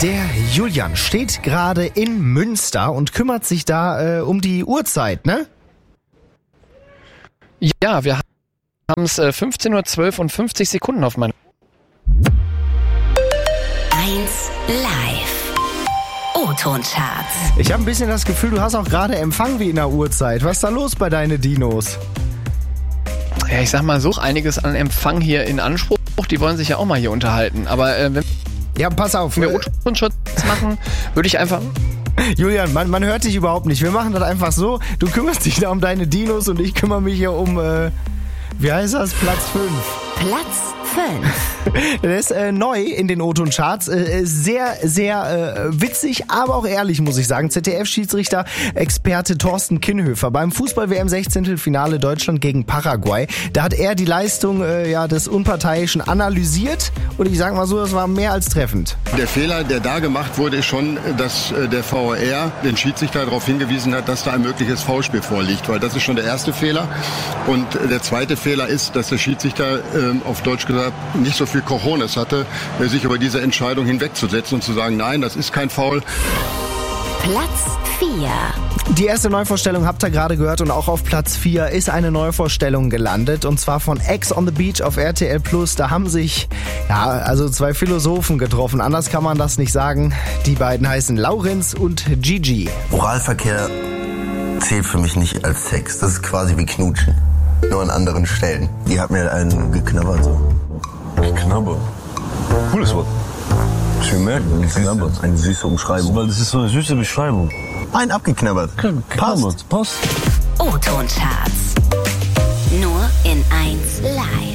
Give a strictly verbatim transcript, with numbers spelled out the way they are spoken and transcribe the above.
Der Julian steht gerade in Münster und kümmert sich da äh, um die Uhrzeit, ne? Ja, wir haben es äh, fünfzehn Uhr zwölf und fünfzig Sekunden auf meinem... eins live. O-Ton-Charts. Ich habe ein bisschen das Gefühl, du hast auch gerade Empfang wie in der Uhrzeit. Was ist da los bei deinen Dinos? Ja, ich sag mal, such einiges an Empfang hier in Anspruch. Die wollen sich ja auch mal hier unterhalten. Aber äh, wenn Ja, pass auf. wir O-Ton-Schutz machen, würde ich einfach... Julian, man, man hört dich überhaupt nicht. Wir machen das einfach so. Du kümmerst dich da um deine Dinos und ich kümmere mich hier um, äh, wie heißt das? Platz fünf. Platz fünf. Der ist äh, neu in den O-Ton-Charts. Äh, sehr, sehr äh, witzig, aber auch ehrlich, muss ich sagen. Z D F-Schiedsrichter, Experte Thorsten Kinnhöfer beim Fußball-W M-Sechzehntelfinale Deutschland gegen Paraguay. Da hat er die Leistung äh, ja, des Unparteiischen analysiert und ich sag mal so, das war mehr als treffend. Der Fehler, der da gemacht wurde, ist schon, dass der V A R den Schiedsrichter darauf hingewiesen hat, dass da ein mögliches Foulspiel vorliegt, weil das ist schon der erste Fehler. Und der zweite Fehler ist, dass der Schiedsrichter äh, auf Deutsch gesagt nicht so viel Cojones hatte, sich über diese Entscheidung hinwegzusetzen und zu sagen, nein, das ist kein Foul. Platz vier. Die erste Neuvorstellung habt ihr gerade gehört und auch auf Platz vier ist eine Neuvorstellung gelandet und zwar von Ex on the Beach auf R T L Plus. Da haben sich ja also zwei Philosophen getroffen. Anders kann man das nicht sagen. Die beiden heißen Laurenz und Gigi. Oralverkehr zählt für mich nicht als Sex. Das ist quasi wie Knutschen. Nur an anderen Stellen. Die hat mir einen geknabbert so. Geknabbert. Cooles Wort. Schön merken, geknabbert. Eine süße Umschreibung. Weil das ist so eine süße Beschreibung. Ein abgeknabbert. Passt. Passt. O-Ton-Charts. Nur in eins live.